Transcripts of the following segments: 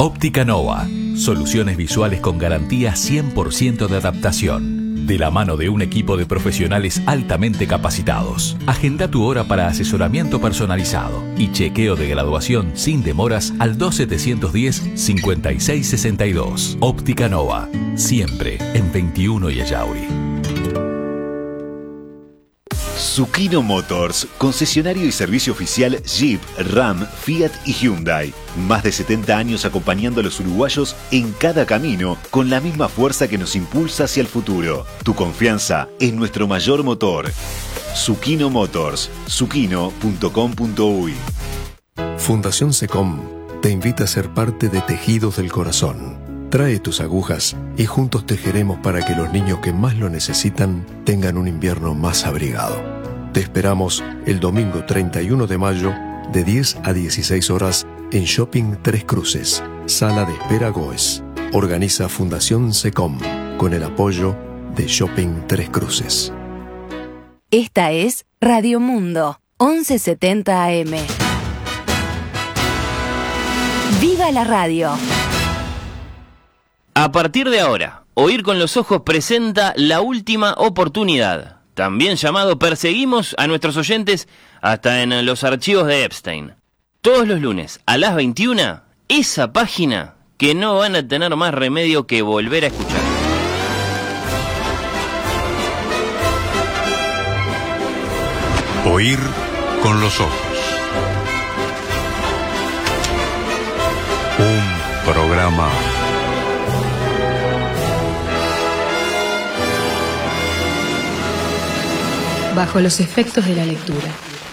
Óptica Nova. Soluciones visuales con garantía 100% de adaptación. De la mano de un equipo de profesionales altamente capacitados. Agenda tu hora para asesoramiento personalizado y chequeo de graduación sin demoras al 2710-5662. Óptica Nova. Siempre en 21 y Ayauri. Zucchino Motors, concesionario y servicio oficial Jeep, Ram, Fiat y Hyundai. Más de 70 años acompañando a los uruguayos en cada camino, con la misma fuerza que nos impulsa hacia el futuro. Tu confianza es nuestro mayor motor. Zucchino Motors, zucchino.com.uy. Fundación SECOM te invita a ser parte de Tejidos del Corazón. Trae tus agujas y juntos tejeremos para que los niños que más lo necesitan tengan un invierno más abrigado. Te esperamos el domingo 31 de mayo de 10 a 16 horas en Shopping Tres Cruces, Sala de Espera Goes. Organiza Fundación SECOM con el apoyo de Shopping Tres Cruces. Esta es Radio Mundo, 1170 AM. ¡Viva la radio! A partir de ahora, Oír con los Ojos presenta La Última Oportunidad, también llamado Perseguimos a nuestros oyentes hasta en los archivos de Epstein. Todos los lunes a las 21, esa página que no van a tener más remedio que volver a escuchar. Oír con los ojos. Un programa bajo los efectos de la lectura.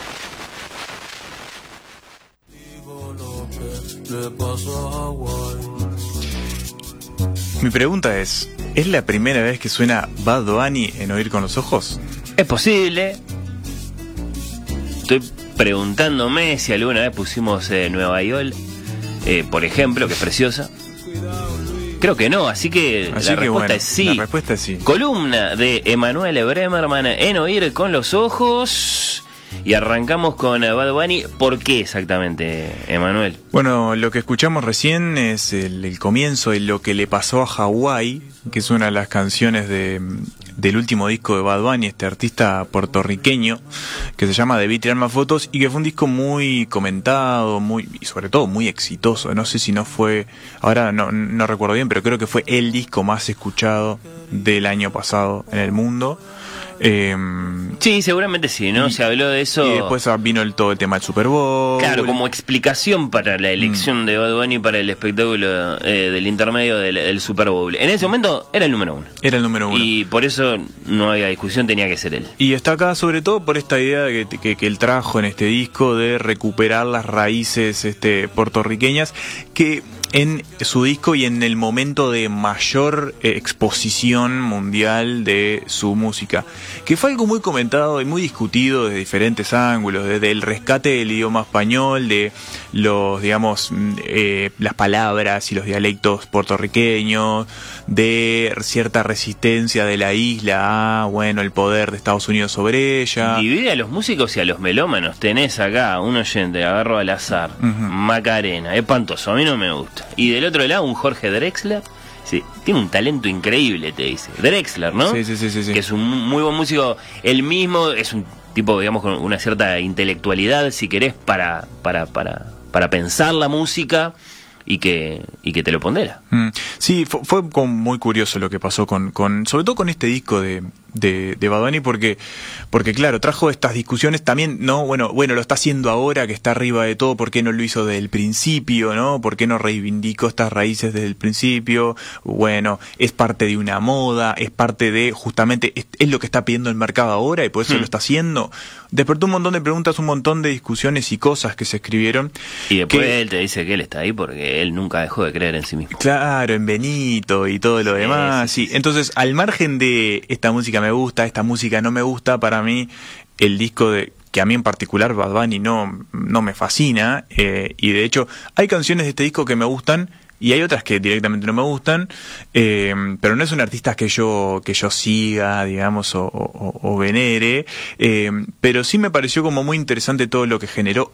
Mi pregunta es la primera vez que suena Bad Bunny en Oír con los Ojos? Es posible. Estoy preguntándome si alguna vez pusimos Nueva York, por ejemplo, que es preciosa. Creo que no, así que la respuesta es sí. La respuesta es sí. Columna de Emanuel Bremerman en Oír con los Ojos. Y arrancamos con Bad Bunny. ¿Por qué exactamente, Emanuel? Bueno, lo que escuchamos recién es el comienzo de Lo que le pasó a Hawái, que es una de las canciones del último disco de Bad Bunny, este artista puertorriqueño, que se llama Debí tirar más fotos, y que fue un disco muy comentado, y sobre todo muy exitoso. No sé si no fue, ahora no recuerdo bien, pero creo que fue el disco más escuchado del año pasado en el mundo. Sí, seguramente sí, ¿no? Se habló de eso. Y después vino todo el tema del Super Bowl. Claro, como explicación para la elección de Bad Bunny para el espectáculo del intermedio del Super Bowl. En ese momento era el número uno. Era el número uno. Y por eso no había discusión, tenía que ser él. Y está acá sobre todo por esta idea que él trajo en este disco de recuperar las raíces puertorriqueñas, que en su disco y en el momento de mayor exposición mundial de su música, que fue algo muy comentado y muy discutido desde diferentes ángulos, desde el rescate del idioma español, de los, digamos, las palabras y los dialectos puertorriqueños, de cierta resistencia de la isla a, bueno, el poder de Estados Unidos sobre ella. Divide a los músicos y a los melómanos. Tenés acá un oyente, agarro al azar, Macarena, espantoso, a mí no me gusta. Y del otro lado un Jorge Drexler, sí, tiene un talento increíble, te dice. Drexler, ¿no? Sí. Que es un muy buen músico. Él mismo es un tipo, digamos, con una cierta intelectualidad, si querés, para pensar la música y que te lo pondera. Sí, fue muy curioso lo que pasó con sobre todo con este disco de Bad Bunny, porque claro, trajo estas discusiones también, ¿no? Bueno, lo está haciendo ahora que está arriba de todo, ¿por qué no lo hizo desde el principio, no? ¿Por qué no reivindicó estas raíces desde el principio? Bueno, es parte de una moda, es parte de, justamente, es lo que está pidiendo el mercado ahora y por eso lo está haciendo. Despertó un montón de preguntas, un montón de discusiones y cosas que se escribieron. Y después él te dice que él está ahí porque él nunca dejó de creer en sí mismo. Claro, en Benito y todo lo demás. Sí. Entonces, al margen de esta música me gusta, esta música no me gusta, para mí el disco que a mí en particular Bad Bunny no me fascina, y de hecho hay canciones de este disco que me gustan y hay otras que directamente no me gustan, pero no es un artista que yo siga, digamos, o venere, pero sí me pareció como muy interesante todo lo que generó